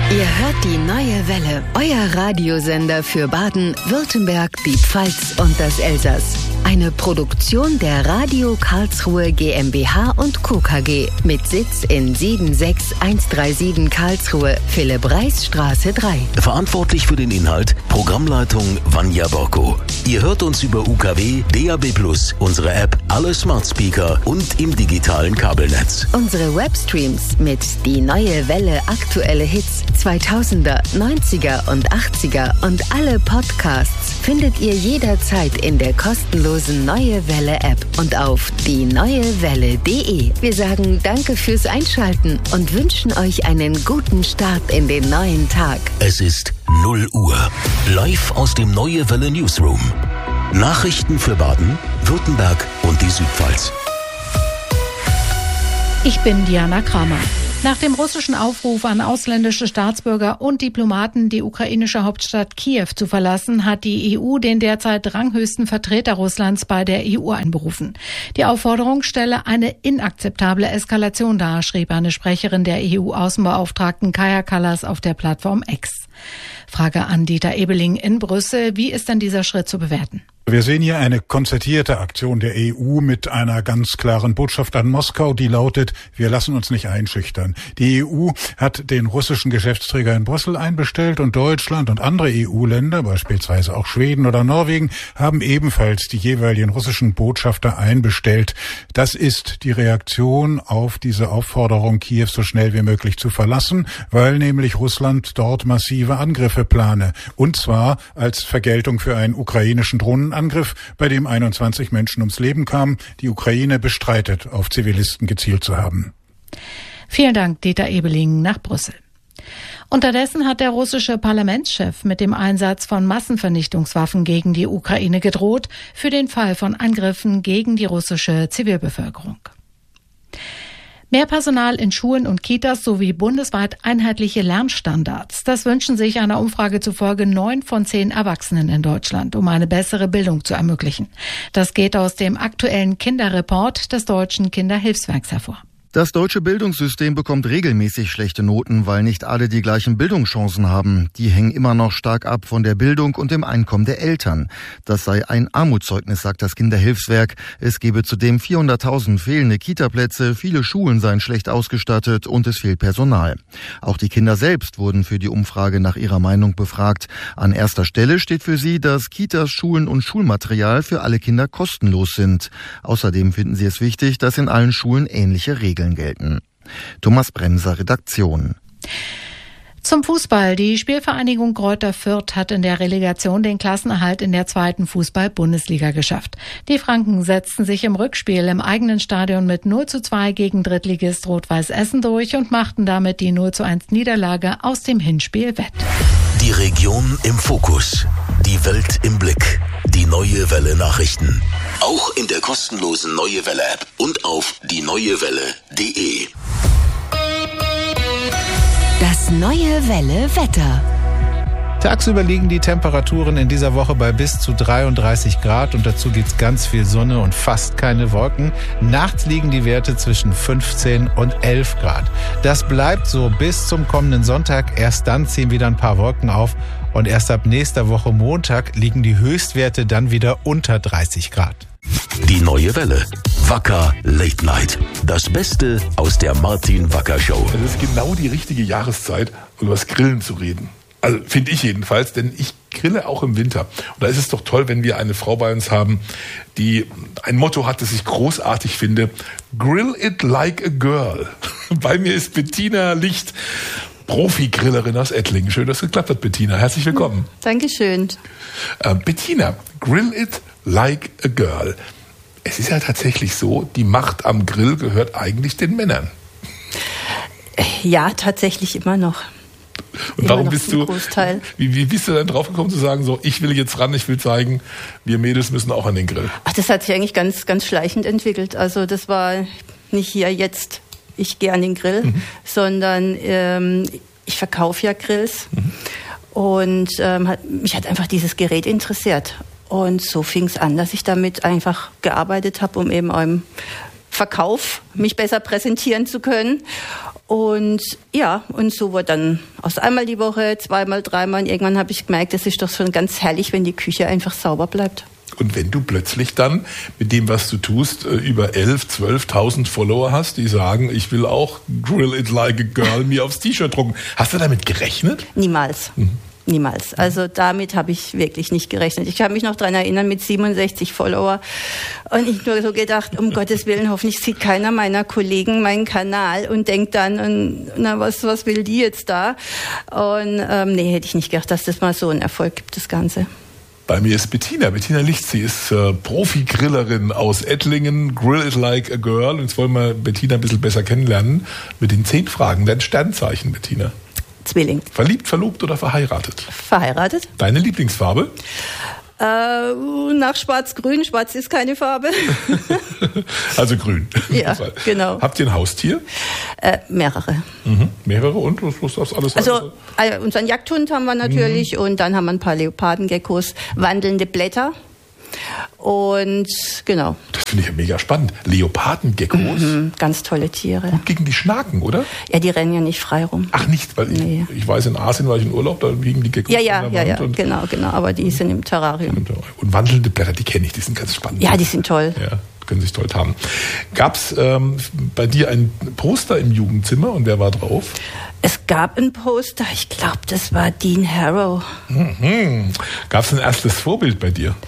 Ihr hört die Neue Welle, euer Radiosender für Baden, Württemberg, die Pfalz und das Elsass. Eine Produktion der Radio Karlsruhe GmbH und Co. KG mit Sitz in 76137 Karlsruhe, Philipp-Reis-Straße 3. Verantwortlich für den Inhalt Programmleitung Vanja Borko. Ihr hört uns über UKW, DAB+, unsere App, alle Smart Speaker und im digitalen Kabelnetz. Unsere Webstreams mit Die Neue Welle aktuelle Hits 2000er, 90er und 80er und alle Podcasts findet ihr jederzeit in der kostenlosen Neue Welle App und auf dieneuewelle.de. Wir sagen Danke fürs Einschalten und wünschen euch einen guten Start in den neuen Tag. Es ist 0 Uhr. Live aus dem Neue Welle Newsroom. Nachrichten für Baden, Württemberg und die Südpfalz. Ich bin Diana Kramer. Nach dem russischen Aufruf an ausländische Staatsbürger und Diplomaten, die ukrainische Hauptstadt Kiew zu verlassen, hat die EU den derzeit ranghöchsten Vertreter Russlands bei der EU einberufen. Die Aufforderung stelle eine inakzeptable Eskalation dar, schrieb eine Sprecherin der EU-Außenbeauftragten Kaja Kallas auf der Plattform X. Frage an Dieter Ebeling in Brüssel. Wie ist denn dieser Schritt zu bewerten? Wir sehen hier eine konzertierte Aktion der EU mit einer ganz klaren Botschaft an Moskau, die lautet, wir lassen uns nicht einschüchtern. Die EU hat den russischen Geschäftsträger in Brüssel einbestellt und Deutschland und andere EU-Länder, beispielsweise auch Schweden oder Norwegen, haben ebenfalls die jeweiligen russischen Botschafter einbestellt. Das ist die Reaktion auf diese Aufforderung, Kiew so schnell wie möglich zu verlassen, weil nämlich Russland dort massive Angriffe plane. Und zwar als Vergeltung für einen ukrainischen Drohnenangriff, bei dem 21 Menschen ums Leben kamen. Die Ukraine bestreitet, auf Zivilisten gezielt zu haben. Vielen Dank, Dieter Ebeling nach Brüssel. Unterdessen hat der russische Parlamentschef mit dem Einsatz von Massenvernichtungswaffen gegen die Ukraine gedroht, für den Fall von Angriffen gegen die russische Zivilbevölkerung. Mehr Personal in Schulen und Kitas sowie bundesweit einheitliche Lernstandards. Das wünschen sich einer Umfrage zufolge 9 von 10 Erwachsenen in Deutschland, um eine bessere Bildung zu ermöglichen. Das geht aus dem aktuellen Kinderreport des Deutschen Kinderhilfswerks hervor. Das deutsche Bildungssystem bekommt regelmäßig schlechte Noten, weil nicht alle die gleichen Bildungschancen haben. Die hängen immer noch stark ab von der Bildung und dem Einkommen der Eltern. Das sei ein Armutszeugnis, sagt das Kinderhilfswerk. Es gebe zudem 400.000 fehlende Kitaplätze, viele Schulen seien schlecht ausgestattet und es fehlt Personal. Auch die Kinder selbst wurden für die Umfrage nach ihrer Meinung befragt. An erster Stelle steht für sie, dass Kitas, Schulen und Schulmaterial für alle Kinder kostenlos sind. Außerdem finden sie es wichtig, dass in allen Schulen ähnliche Regeln gelten. Thomas Bremser, Redaktion. Zum Fußball. Die Spielvereinigung Greuther Fürth hat in der Relegation den Klassenerhalt in der 2. Fußball-Bundesliga geschafft. Die Franken setzten sich im Rückspiel im eigenen Stadion mit 0:2 gegen Drittligist Rot-Weiß Essen durch und machten damit die 0:1 Niederlage aus dem Hinspiel wett. Die Region im Fokus. Die Welt im Blick. Die Neue Welle Nachrichten. Auch in der kostenlosen Neue Welle App und auf dieneuewelle.de. Das Neue Welle Wetter. Tagsüber liegen die Temperaturen in dieser Woche bei bis zu 33 Grad und dazu gibt's ganz viel Sonne und fast keine Wolken. Nachts liegen die Werte zwischen 15 und 11 Grad. Das bleibt so bis zum kommenden Sonntag. Erst dann ziehen wieder ein paar Wolken auf und erst ab nächster Woche Montag liegen die Höchstwerte dann wieder unter 30 Grad. Die Neue Welle. Wacker Late Night. Das Beste aus der Martin Wacker Show. Das ist genau die richtige Jahreszeit, um über das Grillen zu reden. Also finde ich jedenfalls, denn ich grille auch im Winter. Und da ist es doch toll, wenn wir eine Frau bei uns haben, die ein Motto hat, das ich großartig finde. Grill it like a girl. Bei mir ist Bettina Licht, Profi-Grillerin aus Ettlingen. Schön, dass es geklappt hat, Bettina. Herzlich willkommen. Dankeschön. Bettina, grill it like a girl. Es ist ja tatsächlich so, die Macht am Grill gehört eigentlich den Männern. Ja, tatsächlich immer noch. Und warum bist du, wie bist du dann drauf gekommen zu sagen, so, ich will jetzt ran, ich will zeigen, wir Mädels müssen auch an den Grill? Ach, das hat sich eigentlich ganz, ganz schleichend entwickelt. Also das war nicht hier jetzt, ich gehe an den Grill, sondern ich verkaufe ja Grills und mich hat einfach dieses Gerät interessiert. Und so fing es an, dass ich damit einfach gearbeitet habe, um eben im Verkauf mich besser präsentieren zu können. Und ja, und so wurde dann aus einmal die Woche, zweimal, dreimal. Und irgendwann habe ich gemerkt, es ist doch schon ganz herrlich, wenn die Küche einfach sauber bleibt. Und wenn du plötzlich dann mit dem, was du tust, über 11.000, 12.000 Follower hast, die sagen, ich will auch Grill It Like a Girl mir aufs T-Shirt drucken. Hast du damit gerechnet? Niemals. Niemals. Also damit habe ich wirklich nicht gerechnet. Ich kann mich noch daran erinnern, mit 67 Follower. Und ich nur so gedacht, um Gottes Willen, hoffentlich sieht keiner meiner Kollegen meinen Kanal und denkt dann, na, was will die jetzt da? Und nee, hätte ich nicht gedacht, dass das mal so einen Erfolg gibt, das Ganze. Bei mir ist Bettina Licht. Sie ist Profi-Grillerin aus Ettlingen, Grill It Like a Girl. Und jetzt wollen wir Bettina ein bisschen besser kennenlernen mit den 10 Fragen. Dein Sternzeichen, Bettina? Zwilling. Verliebt, verlobt oder verheiratet? Verheiratet. Deine Lieblingsfarbe? Nach Schwarz-Grün. Schwarz ist keine Farbe. Also grün. Ja, genau. Habt ihr ein Haustier? Mehrere. Mehrere und? Was das alles? Also unseren Jagdhund haben wir natürlich und dann haben wir ein paar Leopardengeckos, wandelnde Blätter. Und genau. Das finde ich ja mega spannend. Leopardengeckos. Ganz tolle Tiere. Gut gegen die Schnaken, oder? Ja, die rennen ja nicht frei rum. Ach nicht, weil ich weiß, in Asien war ich in Urlaub, da liegen die Geckos an der Wand. Genau, aber die sind im Terrarium. Und wandelnde Blätter, die kenne ich, die sind ganz spannend. Ja, die sind toll. Ja, können sich toll haben. Gab es bei dir ein Poster im Jugendzimmer und wer war drauf? Es gab ein Poster, ich glaube, das war Dean Harrow. Gab es ein erstes Vorbild bei dir?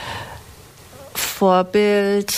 Vorbild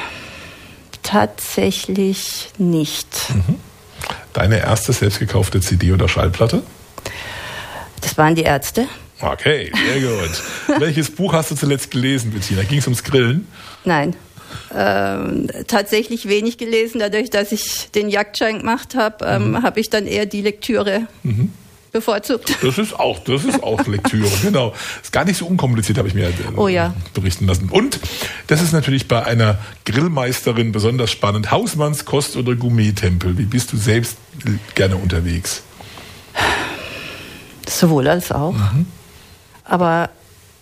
tatsächlich nicht. Deine erste selbst gekaufte CD oder Schallplatte? Das waren die Ärzte. Okay, sehr gut. Welches Buch hast du zuletzt gelesen, Bettina? Ging es ums Grillen? Nein. Tatsächlich wenig gelesen. Dadurch, dass ich den Jagdschein gemacht habe, habe ich dann eher die Lektüre bevorzugt. Das ist auch Lektüre, genau. Ist gar nicht so unkompliziert, habe ich mir berichten lassen. Und das ist natürlich bei einer Grillmeisterin besonders spannend. Hausmannskost oder Gourmet-Tempel? Wie bist du selbst gerne unterwegs? Sowohl als auch. Aber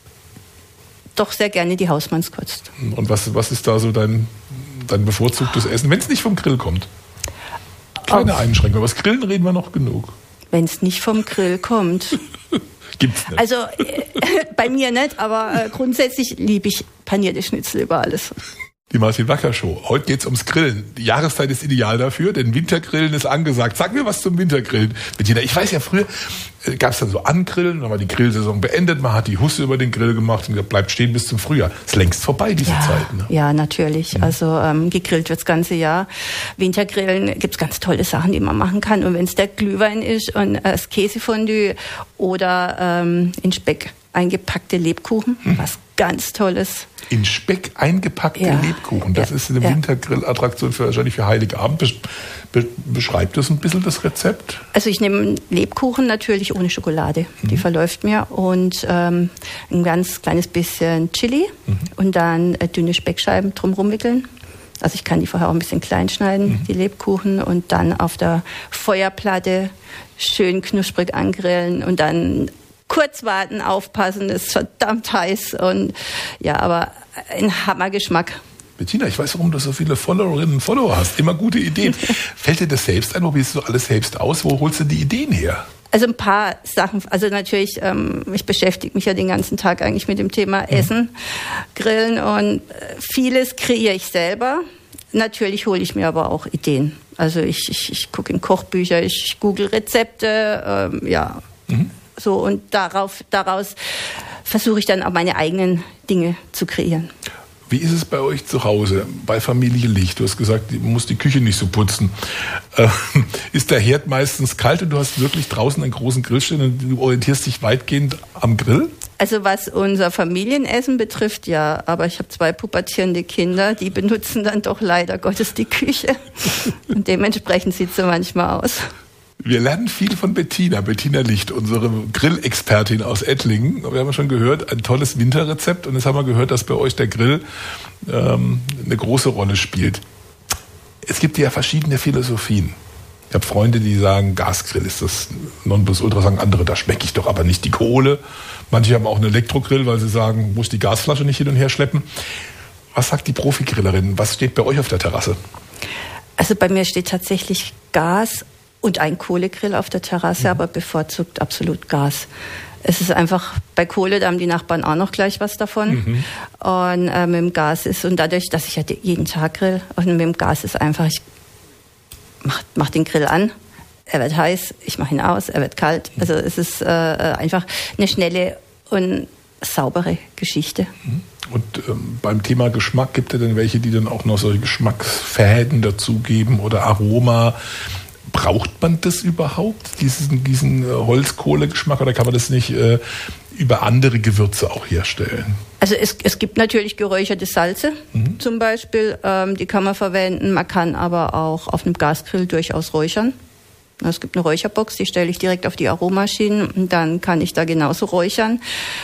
doch sehr gerne die Hausmannskost. Und was ist da so dein bevorzugtes Essen, wenn es nicht vom Grill kommt? Keine Einschränkung, aber das Grillen reden wir noch genug. Wenn es nicht vom Grill kommt. Gibt's nicht. Also bei mir nicht, aber grundsätzlich liebe ich panierte Schnitzel über alles. Die Martin Wacker Show. Heute geht's ums Grillen. Die Jahreszeit ist ideal dafür, denn Wintergrillen ist angesagt. Sag mir was zum Wintergrillen, Bettina. Ich weiß ja, früher gab's dann so Angrillen, dann war die Grillsaison beendet, man hat die Husse über den Grill gemacht und gesagt, bleibt stehen bis zum Frühjahr. Ist längst vorbei, diese Zeit. Ne? Ja, natürlich. Also gegrillt wird's das ganze Jahr. Wintergrillen gibt's ganz tolle Sachen, die man machen kann. Und wenn es der Glühwein ist und das Käsefondue oder in Speck eingepackte Lebkuchen, was ganz Tolles. In Speck eingepackte Lebkuchen. Das ist eine Wintergrillattraktion wahrscheinlich für Heiligabend. Beschreibt das ein bisschen das Rezept? Also ich nehme Lebkuchen natürlich ohne Schokolade. Die verläuft mir. Und ein ganz kleines bisschen Chili und dann dünne Speckscheiben drumherum wickeln. Also ich kann die vorher auch ein bisschen klein schneiden, die Lebkuchen. Und dann auf der Feuerplatte schön knusprig angrillen und dann kurz warten, aufpassen, ist verdammt heiß und aber ein Hammergeschmack. Bettina, ich weiß, warum du so viele Followerinnen und Follower hast. Immer gute Ideen. Fällt dir das selbst ein? Probierst du alles selbst aus? Wo holst du die Ideen her? Also ein paar Sachen. Also natürlich, ich beschäftige mich ja den ganzen Tag eigentlich mit dem Thema Essen, Grillen und vieles kreiere ich selber. Natürlich hole ich mir aber auch Ideen. Also ich gucke in Kochbücher, ich google Rezepte, so, und daraus versuche ich dann auch meine eigenen Dinge zu kreieren. Wie ist es bei euch zu Hause, bei Familie Licht? Du hast gesagt, du musst die Küche nicht so putzen. Ist der Herd meistens kalt und du hast wirklich draußen einen großen Grill stehen und du orientierst dich weitgehend am Grill? Also was unser Familienessen betrifft, ja. Aber ich habe 2 pubertierende Kinder, die benutzen dann doch leider Gottes die Küche. Und dementsprechend sieht es so manchmal aus. Wir lernen viel von Bettina Licht, unsere Grillexpertin aus Ettlingen. Wir haben schon gehört, ein tolles Winterrezept. Und jetzt haben wir gehört, dass bei euch der Grill eine große Rolle spielt. Es gibt ja verschiedene Philosophien. Ich habe Freunde, die sagen, Gasgrill ist das Nonplusultra, sagen andere, da schmecke ich doch aber nicht die Kohle. Manche haben auch einen Elektrogrill, weil sie sagen, muss die Gasflasche nicht hin und her schleppen. Was sagt die Profigrillerin? Was steht bei euch auf der Terrasse? Also bei mir steht tatsächlich Gas und ein Kohlegrill auf der Terrasse, aber bevorzugt absolut Gas. Es ist einfach bei Kohle, da haben die Nachbarn auch noch gleich was davon. Und mit dem Gas ist, und dadurch, dass ich ja jeden Tag grill, und mit dem Gas ist einfach, ich mach den Grill an, er wird heiß, ich mache ihn aus, er wird kalt. Also es ist einfach eine schnelle und saubere Geschichte. Und beim Thema Geschmack, gibt es denn welche, die dann auch noch solche Geschmacksfäden dazugeben oder Aroma? Braucht man das überhaupt, diesen Holzkohlegeschmack, oder kann man das nicht über andere Gewürze auch herstellen? Also es gibt natürlich geräucherte Salze zum Beispiel, die kann man verwenden. Man kann aber auch auf einem Gasgrill durchaus räuchern. Es gibt eine Räucherbox, die stelle ich direkt auf die Aromaschinen und dann kann ich da genauso räuchern.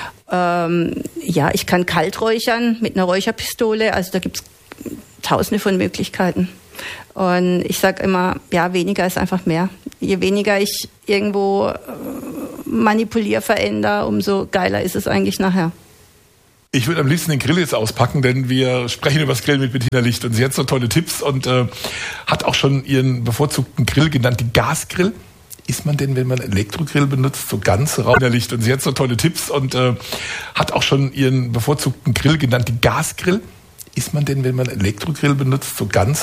Ich kann kalt räuchern mit einer Räucherpistole, also da gibt es tausende von Möglichkeiten. Und ich sage immer, ja, weniger ist einfach mehr. Je weniger ich irgendwo manipuliere, verändere, umso geiler ist es eigentlich nachher. Ich würde am liebsten den Grill jetzt auspacken, denn wir sprechen über das Grillen mit Bettina Licht und sie hat so tolle Tipps und hat auch schon ihren bevorzugten Grill genannt, die Gasgrill. Ist man denn, wenn man Elektrogrill benutzt, so ganz Licht? Und sie hat so tolle Tipps und hat auch schon ihren bevorzugten Grill genannt, die Gasgrill. Ist man denn, wenn man Elektrogrill benutzt, so ganz